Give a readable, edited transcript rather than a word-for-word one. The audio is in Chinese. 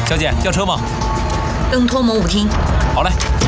小姐，要车吗？ 等托蒙舞厅。 好嘞。